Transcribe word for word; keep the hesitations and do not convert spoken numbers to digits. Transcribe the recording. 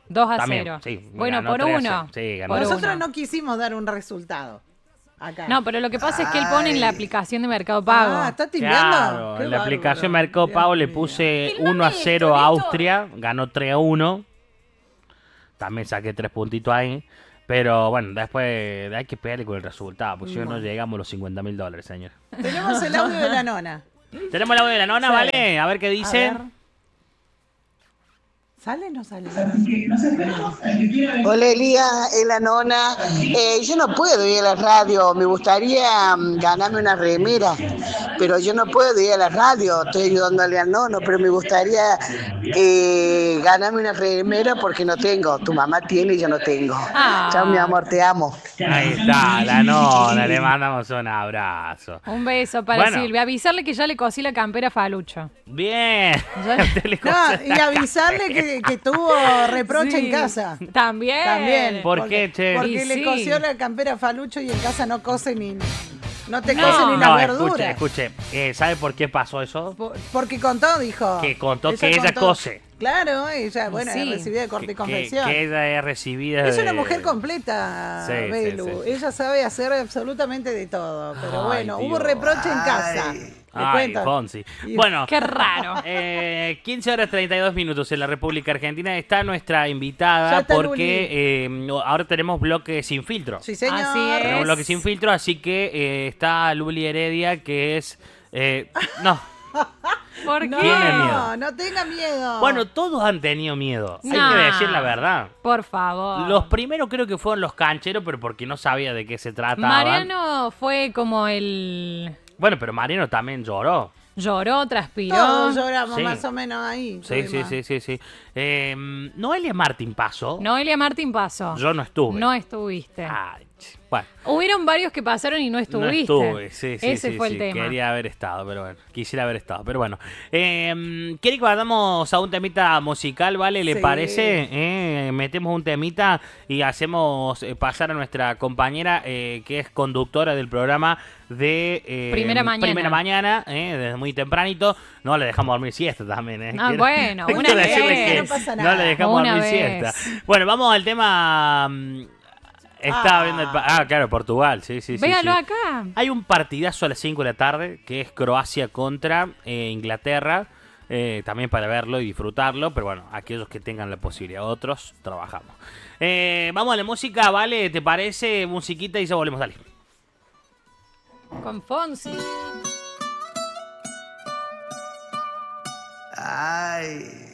dos a También, cero. sí, Bueno, ganó por tres a uno. cero. Sí, ganó. Por Nosotros uno. no quisimos dar un resultado acá. No, pero lo que pasa es que él pone en la aplicación de Mercado Pago. Ah, ¿está timbeando? Claro, Qué en la aplicación bárbaro. Mercado Dios Pago le mío. puse Filmame uno a esto, cero a Néstor. Austria, ganó tres a uno. También saqué tres puntitos ahí. Pero bueno, después hay que pegarle con el resultado, porque si no, no llegamos a los cincuenta mil dólares, señor. Tenemos el audio de la nona. Tenemos el audio de la nona, Sí. ¿vale? A ver qué A dice. ver. ¿Sale o no sale? Hola Elía, es la nona. Eh, yo no puedo ir a la radio, me gustaría mm, ganarme una remera, pero yo no puedo ir a la radio, estoy ayudándole al nono, pero me gustaría eh, ganarme una remera porque no tengo. Tu mamá tiene y yo no tengo. Ah. Chao mi amor, te amo. Ahí está, la nona, le mandamos un abrazo. Un beso para Bueno. Silvia. Avisarle que ya le cosí la campera a Falucho. Bien. Usted le No, conoce y la avisarle que, que tuvo reproche Sí. en casa. También. También. ¿Por porque, qué, che? Porque Y le sí. cosió la campera a Falucho y en casa no cose ni... No te No. cose ni No, las escuche, verduras. escuche. Eh, ¿Sabe por qué pasó eso? Por- Porque contó, dijo. Que contó que ella cose. Claro, ella, bueno, Sí. es recibida de corte Que, y confección. que- que ella es recibida Es de- una mujer completa, Sí, sí, Belu. sí. Ella sabe hacer absolutamente de todo. Pero Ay, bueno, hubo Dios. reproche en casa. ¿Te Ay, cuento? Fonsi. Y- Bueno, Qué raro. eh, quince horas treinta y dos minutos en la República Argentina. Está nuestra Ya invitada está porque eh, no, ahora tenemos bloque sin filtro. Sí, señor. Así es. Tenemos bloque sin filtro, así que eh, está Luli Heredia, que es... eh, no. ¿Por No, qué? Tiene miedo. no tenga miedo. Bueno, todos han tenido miedo. Hay Nah. que decir la verdad. Por favor. Los primeros creo que fueron los cancheros, pero porque no sabía de qué se trataba. Mariano fue como el... Bueno, pero Mariano también lloró. Lloró, transpiró. todos lloramos Sí. más o menos ahí. Sí, sí, tuvimos. sí, sí, sí. Eh, Noelia Martín pasó. Noelia Martín pasó. Yo no estuve. No estuviste. Ay, ch- bueno. Hubieron varios que pasaron y no No estuviste. estuve, sí, sí, Ese sí, fue sí. el tema. Quería haber estado, pero bueno, quisiera haber estado, pero bueno. Eh, ¿Quiere que vayamos a un temita musical, vale? ¿Le Sí. parece? Eh, metemos un temita y hacemos eh, pasar a nuestra compañera eh, que es conductora del programa de eh, Primera Mañana. Primera Mañana, eh, desde muy tempranito. No le dejamos dormir siesta también, ¿eh? Ah, Quiero- bueno, quiero una decirle vez. que No pasa no nada. le dejamos Una dormir vez. siesta. Bueno, vamos al tema... mm, Estaba Ah. viendo el... pa- Ah, claro, Portugal, sí, sí, sí. Véalo sí. acá. Hay un partidazo a las cinco de la tarde que es Croacia contra eh, Inglaterra. eh, también para verlo y disfrutarlo. Pero bueno, aquellos que tengan la posibilidad, otros trabajamos. Eh, vamos a la música, ¿vale? ¿Te parece? Musiquita y ya volvemos, dale. Con Fonsi. Ay.